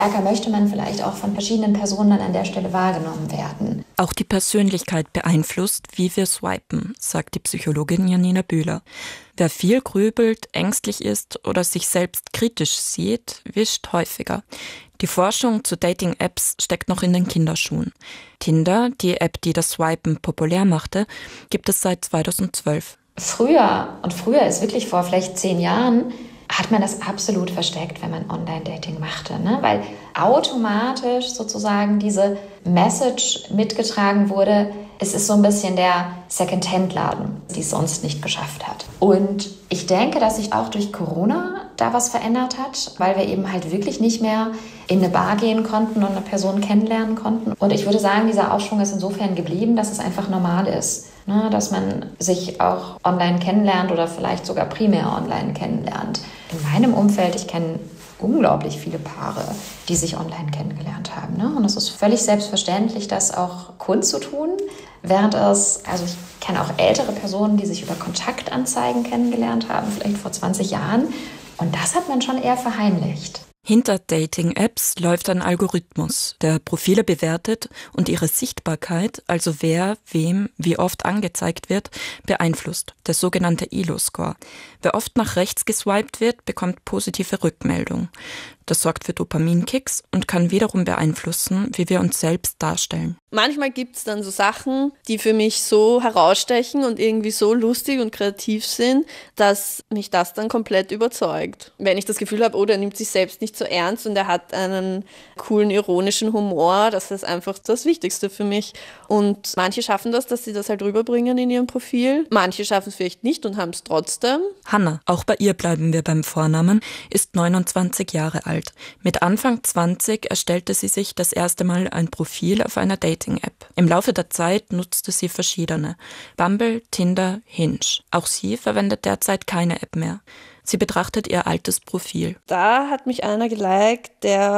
stärker möchte man vielleicht auch von verschiedenen Personen dann an der Stelle wahrgenommen werden. Auch die Persönlichkeit beeinflusst, wie wir swipen, sagt die Psychologin Janina Bühler. Wer viel grübelt, ängstlich ist oder sich selbst kritisch sieht, wischt häufiger. Die Forschung zu Dating-Apps steckt noch in den Kinderschuhen. Tinder, die App, die das Swipen populär machte, gibt es seit 2012. Früher ist wirklich vor vielleicht 10 Jahren, hat man das absolut versteckt, wenn man Online-Dating machte, ne? Weil automatisch sozusagen diese Message mitgetragen wurde, es ist so ein bisschen der Second-Hand-Laden, die es sonst nicht geschafft hat. Und ich denke, dass sich auch durch Corona da was verändert hat, weil wir eben halt wirklich nicht mehr in eine Bar gehen konnten und eine Person kennenlernen konnten. Und ich würde sagen, dieser Aufschwung ist insofern geblieben, dass es einfach normal ist, ne? Dass man sich auch online kennenlernt oder vielleicht sogar primär online kennenlernt. In meinem Umfeld, ich kenne unglaublich viele Paare, die sich online kennengelernt haben, ne? Und es ist völlig selbstverständlich, das auch kundzutun, während ich kenne auch ältere Personen, die sich über Kontaktanzeigen kennengelernt haben, vielleicht vor 20 Jahren. Und das hat man schon eher verheimlicht. Hinter Dating-Apps läuft ein Algorithmus, der Profile bewertet und ihre Sichtbarkeit, also wer, wem, wie oft angezeigt wird, beeinflusst, der sogenannte Elo-Score. Wer oft nach rechts geswiped wird, bekommt positive Rückmeldung. Das sorgt für Dopaminkicks und kann wiederum beeinflussen, wie wir uns selbst darstellen. Manchmal gibt es dann so Sachen, die für mich so herausstechen und irgendwie so lustig und kreativ sind, dass mich das dann komplett überzeugt. Wenn ich das Gefühl habe, der nimmt sich selbst nicht so ernst und er hat einen coolen, ironischen Humor, das ist einfach das Wichtigste für mich. Und manche schaffen das, dass sie das halt rüberbringen in ihrem Profil. Manche schaffen es vielleicht nicht und haben es trotzdem. Hanna, auch bei ihr bleiben wir beim Vornamen, ist 29 Jahre alt. Mit Anfang 20 erstellte sie sich das erste Mal ein Profil auf einer Dating-App. Im Laufe der Zeit nutzte sie verschiedene. Bumble, Tinder, Hinge. Auch sie verwendet derzeit keine App mehr. Sie betrachtet ihr altes Profil. Da hat mich einer geliked,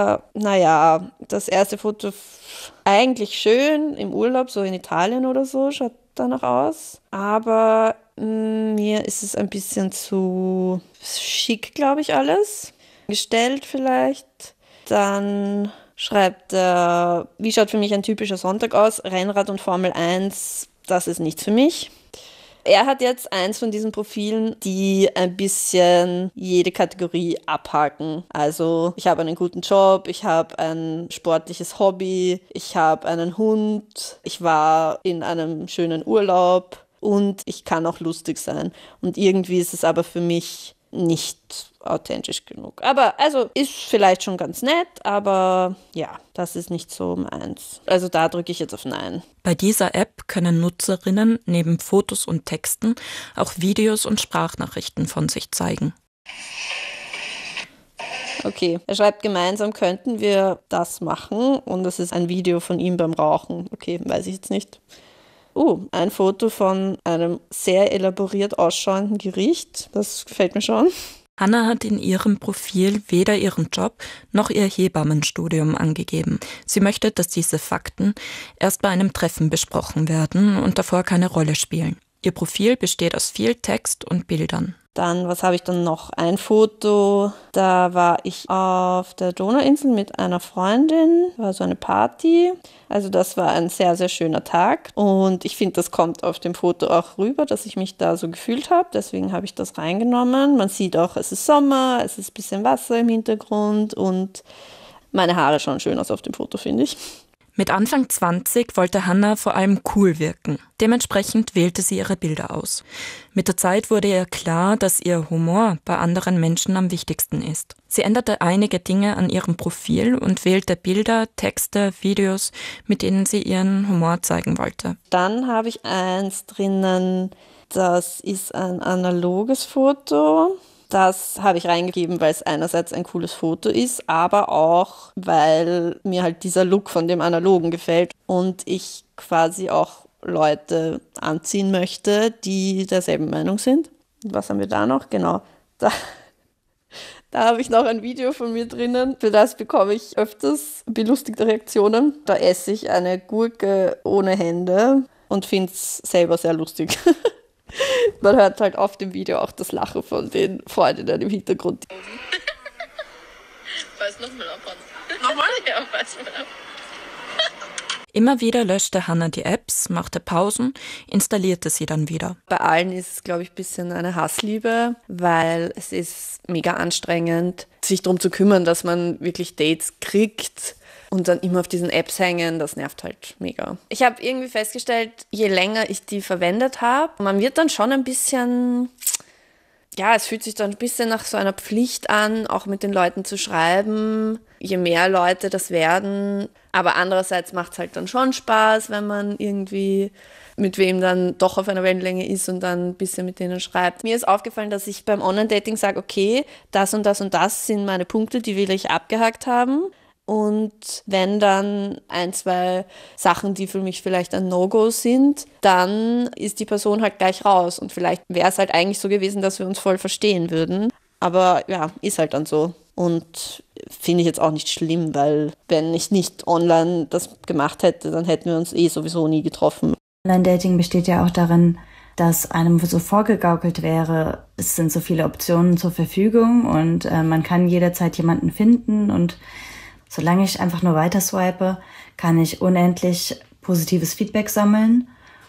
das erste Foto eigentlich schön, im Urlaub, so in Italien oder so, schaut danach aus. Aber mir ist es ein bisschen zu schick, glaube ich, alles. Gestellt vielleicht. Dann schreibt er, wie schaut für mich ein typischer Sonntag aus? Rennrad und Formel 1, das ist nichts für mich. Er hat jetzt eins von diesen Profilen, die ein bisschen jede Kategorie abhaken. Also ich habe einen guten Job, ich habe ein sportliches Hobby, ich habe einen Hund, ich war in einem schönen Urlaub und ich kann auch lustig sein. Und irgendwie ist es aber für mich nicht authentisch genug. Aber ist vielleicht schon ganz nett, aber ja, das ist nicht so meins. Also da drücke ich jetzt auf Nein. Bei dieser App können Nutzerinnen neben Fotos und Texten auch Videos und Sprachnachrichten von sich zeigen. Okay, er schreibt, gemeinsam könnten wir das machen und das ist ein Video von ihm beim Rauchen. Okay, weiß ich jetzt nicht. Ein Foto von einem sehr elaboriert ausschauenden Gericht. Das gefällt mir schon. Hanna hat in ihrem Profil weder ihren Job noch ihr Hebammenstudium angegeben. Sie möchte, dass diese Fakten erst bei einem Treffen besprochen werden und davor keine Rolle spielen. Ihr Profil besteht aus viel Text und Bildern. Dann, was habe ich dann noch? Ein Foto, da war ich auf der Donauinsel mit einer Freundin, war so eine Party. Also das war ein sehr, sehr schöner Tag und ich finde, das kommt auf dem Foto auch rüber, dass ich mich da so gefühlt habe. Deswegen habe ich das reingenommen. Man sieht auch, es ist Sommer, es ist ein bisschen Wasser im Hintergrund und meine Haare schauen schön aus auf dem Foto, finde ich. Mit Anfang 20 wollte Hanna vor allem cool wirken. Dementsprechend wählte sie ihre Bilder aus. Mit der Zeit wurde ihr klar, dass ihr Humor bei anderen Menschen am wichtigsten ist. Sie änderte einige Dinge an ihrem Profil und wählte Bilder, Texte, Videos, mit denen sie ihren Humor zeigen wollte. Dann habe ich eins drinnen, das ist ein analoges Foto. Das habe ich reingegeben, weil es einerseits ein cooles Foto ist, aber auch, weil mir halt dieser Look von dem Analogen gefällt und ich quasi auch Leute anziehen möchte, die derselben Meinung sind. Und was haben wir da noch? Genau, da habe ich noch ein Video von mir drinnen. Für das bekomme ich öfters belustigte Reaktionen. Da esse ich eine Gurke ohne Hände und finde es selber sehr lustig. Man hört halt auf dem Video auch das Lachen von den Freundinnen im Hintergrund. Weiß nochmal ab. Nochmal. Immer wieder löschte Hannah die Apps, machte Pausen, installierte sie dann wieder. Bei allen ist es, glaube ich, ein bisschen eine Hassliebe, weil es ist mega anstrengend, sich darum zu kümmern, dass man wirklich Dates kriegt und dann immer auf diesen Apps hängen. Das nervt halt mega. Ich habe irgendwie festgestellt, je länger ich die verwendet habe, man wird dann schon ein bisschen... Ja, es fühlt sich dann ein bisschen nach so einer Pflicht an, auch mit den Leuten zu schreiben, je mehr Leute das werden. Aber andererseits macht es halt dann schon Spaß, wenn man irgendwie mit wem dann doch auf einer Wellenlänge ist und dann ein bisschen mit denen schreibt. Mir ist aufgefallen, dass ich beim Online-Dating sage, okay, das und das und das sind meine Punkte, die will ich abgehakt haben. Und wenn dann 1, 2 Sachen, die für mich vielleicht ein No-Go sind, dann ist die Person halt gleich raus. Und vielleicht wäre es halt eigentlich so gewesen, dass wir uns voll verstehen würden. Aber ja, ist halt dann so. Und finde ich jetzt auch nicht schlimm, weil wenn ich nicht online das gemacht hätte, dann hätten wir uns sowieso nie getroffen. Online-Dating besteht ja auch darin, dass einem so vorgegaukelt wäre, es sind so viele Optionen zur Verfügung und man kann jederzeit jemanden finden und solange ich einfach nur weiter swipe, kann ich unendlich positives Feedback sammeln.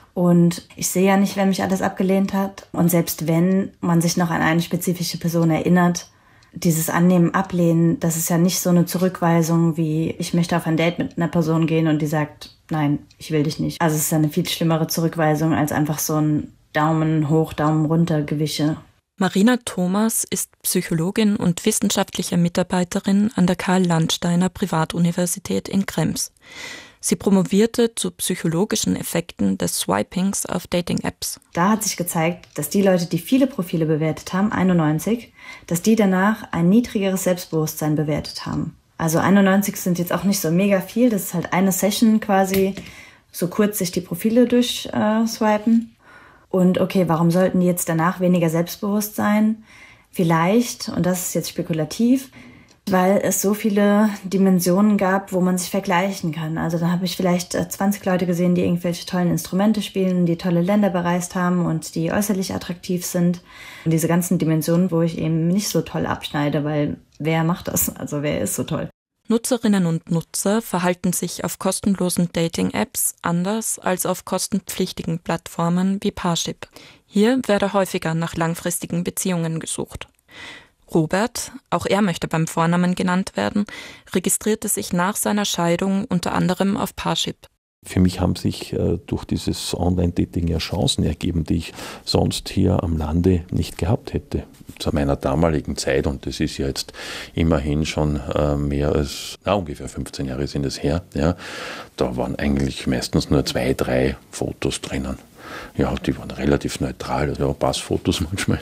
Und ich sehe ja nicht, wer mich alles abgelehnt hat. Und selbst wenn man sich noch an eine spezifische Person erinnert, dieses Annehmen, Ablehnen, das ist ja nicht so eine Zurückweisung wie, ich möchte auf ein Date mit einer Person gehen und die sagt, nein, ich will dich nicht. Also es ist ja eine viel schlimmere Zurückweisung als einfach so ein Daumen hoch, Daumen runter Gewische. Marina Thomas ist Psychologin und wissenschaftliche Mitarbeiterin an der Karl-Landsteiner Privatuniversität in Krems. Sie promovierte zu psychologischen Effekten des Swipings auf Dating-Apps. Da hat sich gezeigt, dass die Leute, die viele Profile bewertet haben, 91, dass die danach ein niedrigeres Selbstbewusstsein bewertet haben. Also 91 sind jetzt auch nicht so mega viel, das ist halt eine Session quasi, so kurz sich die Profile durchswipen. Und okay, warum sollten die jetzt danach weniger selbstbewusst sein? Vielleicht, und das ist jetzt spekulativ, weil es so viele Dimensionen gab, wo man sich vergleichen kann. Also da habe ich vielleicht 20 Leute gesehen, die irgendwelche tollen Instrumente spielen, die tolle Länder bereist haben und die äußerlich attraktiv sind. Und diese ganzen Dimensionen, wo ich eben nicht so toll abschneide, weil wer macht das? Also wer ist so toll? Nutzerinnen und Nutzer verhalten sich auf kostenlosen Dating-Apps anders als auf kostenpflichtigen Plattformen wie Parship. Hier werde häufiger nach langfristigen Beziehungen gesucht. Robert, auch er möchte beim Vornamen genannt werden, registrierte sich nach seiner Scheidung unter anderem auf Parship. Für mich haben sich durch dieses Online-Dating ja Chancen ergeben, die ich sonst hier am Lande nicht gehabt hätte. Zu meiner damaligen Zeit, und das ist ja jetzt immerhin schon mehr als, ungefähr 15 Jahre sind es her, ja, da waren eigentlich meistens nur 2, 3 Fotos drinnen. Ja, die waren relativ neutral, also Passfotos manchmal,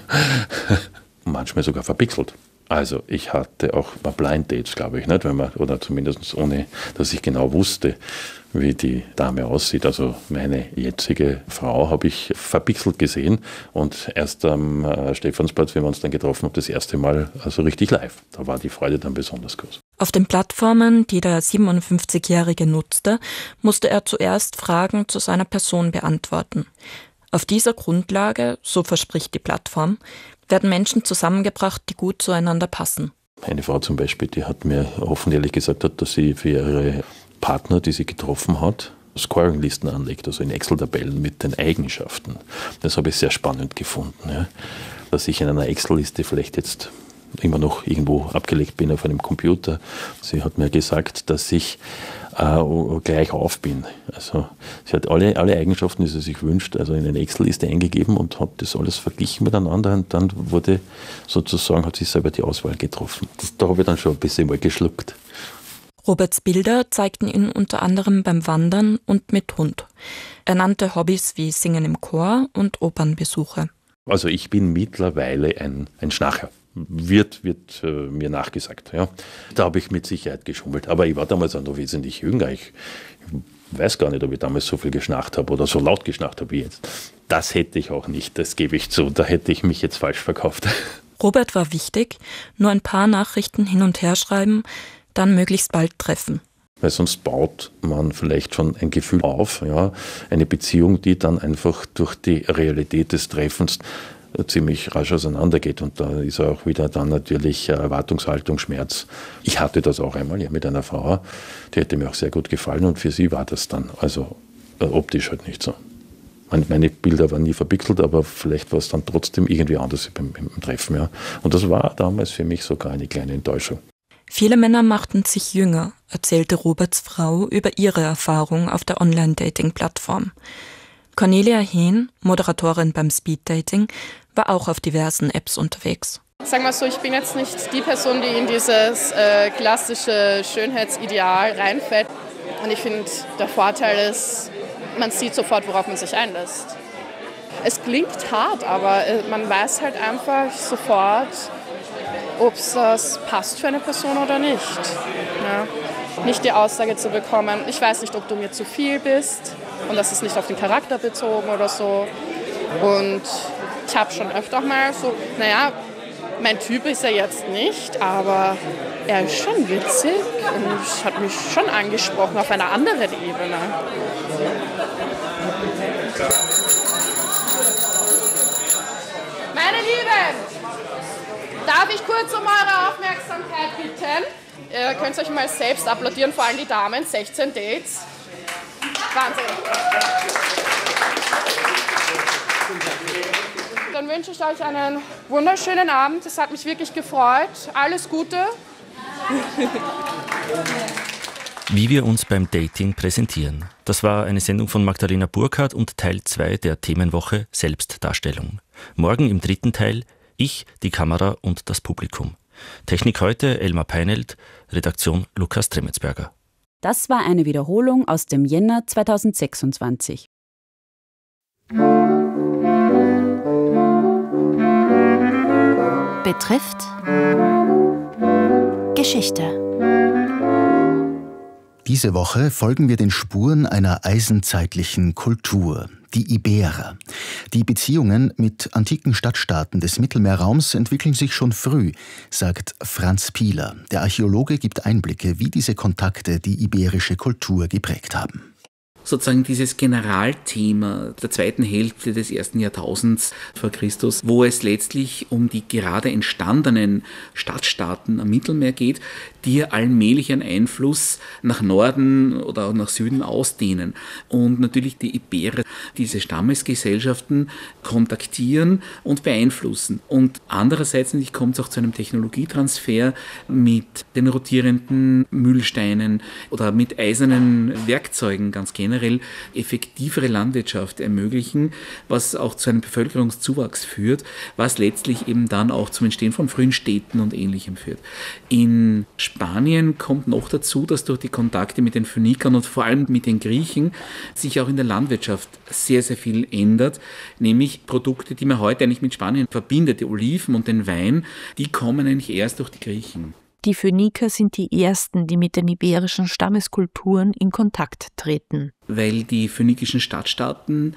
manchmal sogar verpixelt. Also ich hatte auch mal Blind Dates, glaube ich, nicht, oder zumindest ohne, dass ich genau wusste, wie die Dame aussieht. Also meine jetzige Frau habe ich verpixelt gesehen und erst am Stephansplatz, wenn wir uns dann getroffen haben, das erste Mal also richtig live. Da war die Freude dann besonders groß. Auf den Plattformen, die der 57-Jährige nutzte, musste er zuerst Fragen zu seiner Person beantworten. Auf dieser Grundlage, so verspricht die Plattform, werden Menschen zusammengebracht, die gut zueinander passen. Eine Frau zum Beispiel, die hat mir offen ehrlich gesagt, dass sie für ihre Partner, die sie getroffen hat, Scoring-Listen anlegt, also in Excel-Tabellen mit den Eigenschaften. Das habe ich sehr spannend gefunden. Ja. Dass ich in einer Excel-Liste vielleicht jetzt immer noch irgendwo abgelegt bin auf einem Computer. Sie hat mir gesagt, dass ich gleich auf bin. Also sie hat alle Eigenschaften, die sie sich wünscht, also in eine Excel-Liste eingegeben und hat das alles verglichen miteinander und dann wurde sozusagen, hat sie selber die Auswahl getroffen. Da habe ich dann schon ein bisschen mal geschluckt. Roberts Bilder zeigten ihn unter anderem beim Wandern und mit Hund. Er nannte Hobbys wie Singen im Chor und Opernbesuche. Also ich bin mittlerweile ein Schnarcher. Wird mir nachgesagt. Ja. Da habe ich mit Sicherheit geschummelt. Aber ich war damals auch noch wesentlich jünger. Ich weiß gar nicht, ob ich damals so viel geschnarcht habe oder so laut geschnarcht habe wie jetzt. Das hätte ich auch nicht, das gebe ich zu. Da hätte ich mich jetzt falsch verkauft. Robert war wichtig, nur ein paar Nachrichten hin und her schreiben, dann möglichst bald treffen. Weil sonst baut man vielleicht schon ein Gefühl auf, ja, eine Beziehung, die dann einfach durch die Realität des Treffens ziemlich rasch auseinandergeht. Und da ist auch wieder dann natürlich Erwartungshaltung, Schmerz. Ich hatte das auch einmal mit einer Frau, die hätte mir auch sehr gut gefallen und für sie war das dann, also optisch halt nicht so. Meine Bilder waren nie verpixelt, aber vielleicht war es dann trotzdem irgendwie anders beim Treffen. Ja. Und das war damals für mich sogar eine kleine Enttäuschung. Viele Männer machten sich jünger, erzählte Roberts Frau über ihre Erfahrung auf der Online-Dating-Plattform. Cornelia Hehn, Moderatorin beim Speed-Dating, war auch auf diversen Apps unterwegs. Sagen wir so, ich bin jetzt nicht die Person, die in dieses klassische Schönheitsideal reinfällt. Und ich finde, der Vorteil ist, man sieht sofort, worauf man sich einlässt. Es klingt hart, aber man weiß halt einfach sofort, ob das passt für eine Person oder nicht. Ja. Nicht die Aussage zu bekommen, ich weiß nicht, ob du mir zu viel bist und das ist nicht auf den Charakter bezogen oder so. Und ich habe schon öfter mal so, mein Typ ist er jetzt nicht, aber er ist schon witzig und hat mich schon angesprochen auf einer anderen Ebene. Meine Lieben! Darf ich kurz um eure Aufmerksamkeit bitten? Ihr könnt euch mal selbst applaudieren, vor allem die Damen. 16 Dates. Wahnsinn. Dann wünsche ich euch einen wunderschönen Abend. Es hat mich wirklich gefreut. Alles Gute. Wie wir uns beim Dating präsentieren. Das war eine Sendung von Magdalena Burkhardt und Teil 2 der Themenwoche Selbstdarstellung. Morgen im 3. Teil Ich, die Kamera und das Publikum. Technik heute Elmar Peinelt, Redaktion Lukas Tremetsberger. Das war eine Wiederholung aus dem Jänner 2026. Betrifft Geschichte. Diese Woche folgen wir den Spuren einer eisenzeitlichen Kultur, die Iberer. Die Beziehungen mit antiken Stadtstaaten des Mittelmeerraums entwickeln sich schon früh, sagt Franz Pieler. Der Archäologe gibt Einblicke, wie diese Kontakte die iberische Kultur geprägt haben. Sozusagen dieses Generalthema der zweiten Hälfte des 1. Jahrtausends vor Christus, wo es letztlich um die gerade entstandenen Stadtstaaten am Mittelmeer geht, die allmählich ihren Einfluss nach Norden oder auch nach Süden ausdehnen. Und natürlich die Iberer, diese Stammesgesellschaften kontaktieren und beeinflussen. Und andererseits natürlich kommt es auch zu einem Technologietransfer mit den rotierenden Mühlsteinen oder mit eisernen Werkzeugen ganz generell effektivere Landwirtschaft ermöglichen, was auch zu einem Bevölkerungszuwachs führt, was letztlich eben dann auch zum Entstehen von frühen Städten und Ähnlichem führt. In Spanien kommt noch dazu, dass durch die Kontakte mit den Phönikern und vor allem mit den Griechen sich auch in der Landwirtschaft sehr, sehr viel ändert, nämlich Produkte, die man heute eigentlich mit Spanien verbindet, die Oliven und den Wein, die kommen eigentlich erst durch die Griechen. Die Phöniker sind die ersten, die mit den iberischen Stammeskulturen in Kontakt treten. Weil die phönikischen Stadtstaaten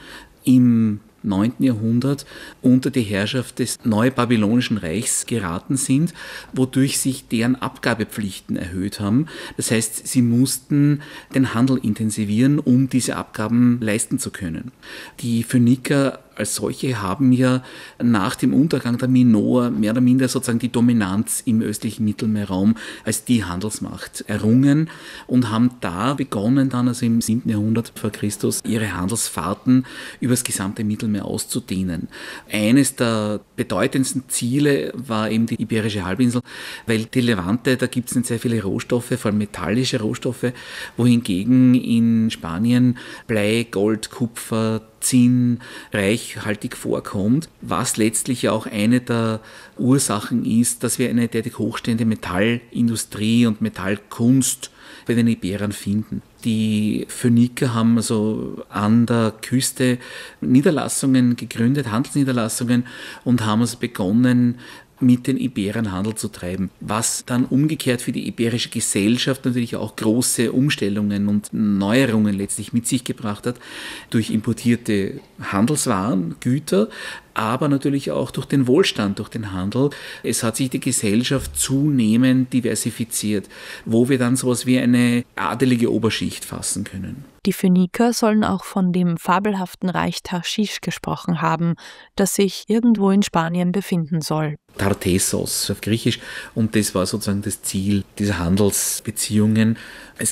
im 9. Jahrhundert unter die Herrschaft des Neubabylonischen Reichs geraten sind, wodurch sich deren Abgabepflichten erhöht haben. Das heißt, sie mussten den Handel intensivieren, um diese Abgaben leisten zu können. Die Phöniker als solche haben ja nach dem Untergang der Minoer mehr oder minder sozusagen die Dominanz im östlichen Mittelmeerraum als die Handelsmacht errungen und haben da begonnen, dann also im 7. Jahrhundert vor Christus ihre Handelsfahrten über das gesamte Mittelmeer auszudehnen. Eines der bedeutendsten Ziele war eben die Iberische Halbinsel, weil die Levante, da gibt es nicht sehr viele Rohstoffe, vor allem metallische Rohstoffe, wohingegen in Spanien Blei, Gold, Kupfer, Zinn reichhaltig vorkommt, was letztlich auch eine der Ursachen ist, dass wir eine derartig hochstehende Metallindustrie und Metallkunst bei den Iberern finden. Die Phöniker haben also an der Küste Niederlassungen gegründet, Handelsniederlassungen, und haben also begonnen, mit den Iberern Handel zu treiben, was dann umgekehrt für die iberische Gesellschaft natürlich auch große Umstellungen und Neuerungen letztlich mit sich gebracht hat, durch importierte Handelswaren, Güter, aber natürlich auch durch den Wohlstand, durch den Handel. Es hat sich die Gesellschaft zunehmend diversifiziert, wo wir dann sowas wie eine adelige Oberschicht fassen können. Die Phöniker sollen auch von dem fabelhaften Reich Tarschisch gesprochen haben, das sich irgendwo in Spanien befinden soll. Tartessos auf Griechisch, und das war sozusagen das Ziel dieser Handelsbeziehungen. Es